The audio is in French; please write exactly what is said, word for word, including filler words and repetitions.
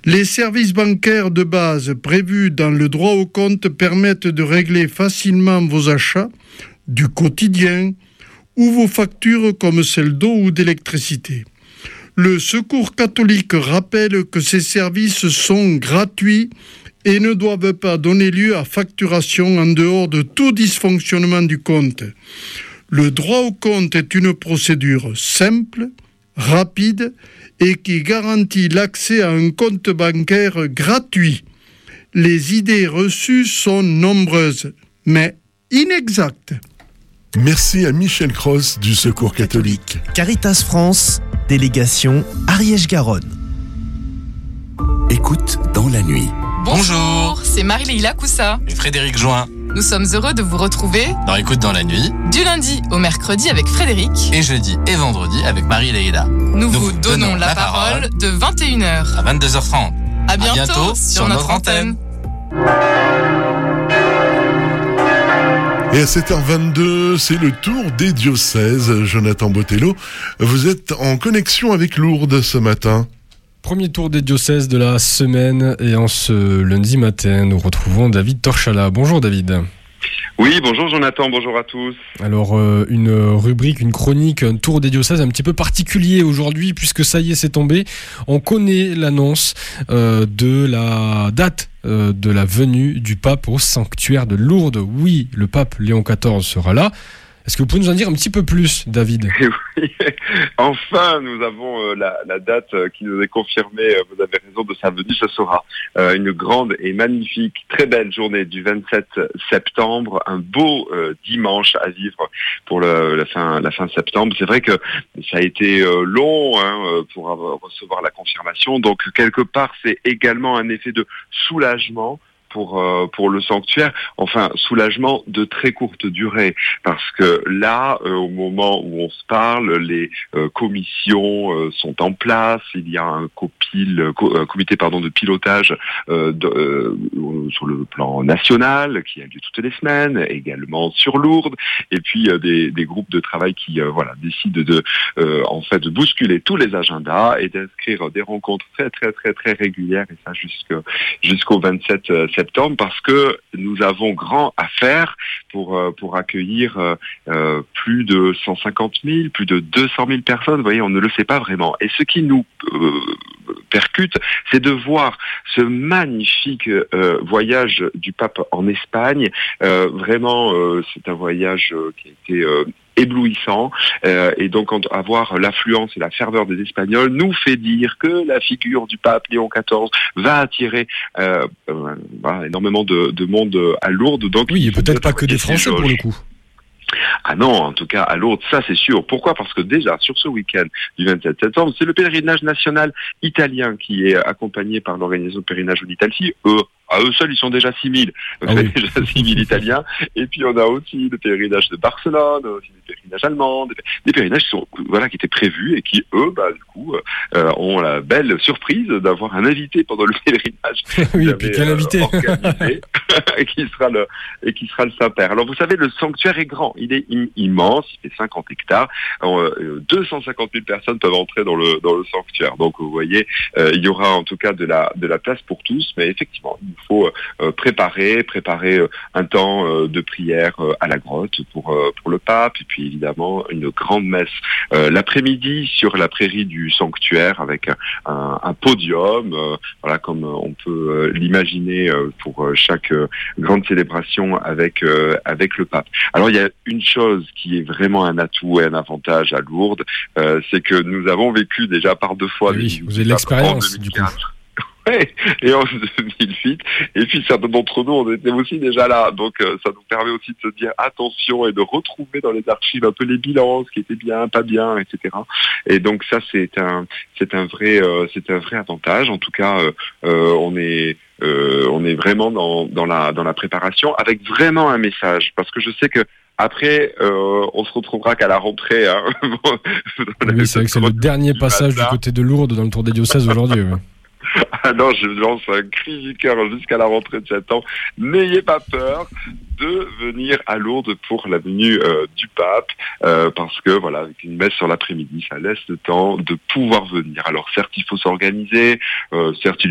Les services bancaires de base prévus dans le droit au compte permettent de régler facilement vos achats du quotidien ou vos factures comme celles d'eau ou d'électricité. Le Secours catholique rappelle que ces services sont gratuits et ne doivent pas donner lieu à facturation en dehors de tout dysfonctionnement du compte. Le droit au compte est une procédure simple, rapide et qui garantit l'accès à un compte bancaire gratuit. Les idées reçues sont nombreuses, mais inexactes. Merci à Michel Cross du Secours catholique. Caritas France, délégation Ariège-Garonne. Écoute dans la nuit. Bonjour, c'est Marie-Leila Coussa et Frédéric Join. Nous sommes heureux de vous retrouver dans Écoute dans la nuit, du lundi au mercredi avec Frédéric et jeudi et vendredi avec Marie-Leila. Nous, Nous vous donnons, donnons la parole de vingt et une heures à vingt-deux heures trente. À bientôt, à bientôt sur, sur notre antenne. Et à sept heures vingt-deux, c'est le tour des diocèses. Jonathan Botello, vous êtes en connexion avec Lourdes ce matin. Premier tour des diocèses de la semaine et en ce lundi matin, nous retrouvons David Torchala. Bonjour David. Oui, bonjour Jonathan, bonjour à tous. Alors, euh, une rubrique, une chronique, un tour des diocèses un petit peu particulier aujourd'hui puisque ça y est, c'est tombé. On connaît l'annonce euh, de la date euh, de la venue du pape au sanctuaire de Lourdes. Oui, le pape Léon quatorze sera là. Est-ce que vous pouvez nous en dire un petit peu plus, David ? Oui, enfin, nous avons euh, la, la date euh, qui nous est confirmée, euh, vous avez raison, de sa venue. Ce sera euh, une grande et magnifique, très belle journée du vingt-sept septembre, un beau euh, dimanche à vivre pour le, la, fin, la fin septembre. C'est vrai que ça a été euh, long hein, pour avoir, recevoir la confirmation, donc quelque part, c'est également un effet de soulagement pour euh, pour le sanctuaire, enfin soulagement de très courte durée, parce que là, euh, au moment où on se parle, les euh, commissions euh, sont en place, il y a un copil, co- euh, comité pardon de pilotage euh, de, euh, sur le plan national qui a lieu toutes les semaines, également sur Lourdes, et puis euh, des, des groupes de travail qui euh, voilà décident de euh, en fait de bousculer tous les agendas et d'inscrire des rencontres très très très très régulières, et ça jusqu'au jusqu'au vingt-sept septembre. Septembre, parce que nous avons grand à faire pour euh, pour accueillir euh, plus de cent cinquante mille, plus de deux cent mille personnes. Vous voyez, on ne le sait pas vraiment. Et ce qui nous euh, percute, c'est de voir ce magnifique euh, voyage du pape en Espagne. Euh, vraiment, euh, c'est un voyage euh, qui a été euh, éblouissant, euh, et donc avoir l'affluence et la ferveur des Espagnols nous fait dire que la figure du pape Léon quatorze va attirer euh, euh, voilà, énormément de, de monde à Lourdes. Donc oui, et peut-être pas que des Français pour le coup. Ah non, en tout cas à Lourdes, ça c'est sûr. Pourquoi ? Parce que déjà, sur ce week-end du vingt-sept septembre, c'est le pèlerinage national italien qui est accompagné par l'organisation de pèlerinage d'Italie. Eux, à eux seuls, ils sont déjà six mille. Donc ah oui. déjà six mille Italiens. Et puis on a aussi le pèlerinage de Barcelone, aussi des pèlerinages allemands, des, des pèlerinages qui sont voilà qui étaient prévus et qui eux, bah du coup, euh, ont la belle surprise d'avoir un invité pendant le pèlerinage. Oui, et puis quel euh, invité organisé, et qui sera le et qui sera le Saint-Père. Alors vous savez, le sanctuaire est grand. Il est im- immense, il fait cinquante hectares. Alors, euh, deux cent cinquante mille personnes peuvent entrer dans le dans le sanctuaire. Donc vous voyez, euh, il y aura en tout cas de la de la place pour tous. Mais effectivement, il faut euh, préparer préparer euh, un temps euh, de prière euh, à la grotte pour euh, pour le pape, et puis évidemment une grande messe euh, l'après-midi sur la prairie du sanctuaire avec un, un, un podium, euh, voilà comme on peut euh, l'imaginer euh, pour euh, chaque euh, grande célébration avec euh, avec le pape. Alors il y a une chose qui est vraiment un atout et un avantage à Lourdes, euh, c'est que nous avons vécu déjà par deux fois. Oui, vous avez l'expérience du coup. Ouais, et en deux mille huit, et puis certains d'entre nous, on était aussi déjà là, donc euh, ça nous permet aussi de se dire attention et de retrouver dans les archives un peu les bilans, ce qui était bien, pas bien, et cetera. Et donc ça, c'est un, c'est un vrai, euh, c'est un vrai avantage. En tout cas, euh, euh, on est Euh, on est vraiment dans, dans la dans la préparation avec vraiment un message, parce que je sais que après euh, on se retrouvera qu'à la rentrée. Hein. Oui, c'est vrai que c'est le dernier passage du côté de Lourdes dans le Tour des diocèses aujourd'hui. Ouais. Ah non, je lance un cri du cœur jusqu'à la rentrée de septembre. N'ayez pas peur de venir à Lourdes pour la venue euh, du pape, euh, parce que voilà, avec une messe sur l'après-midi, ça laisse le temps de pouvoir venir. Alors certes, il faut s'organiser, euh, certes, il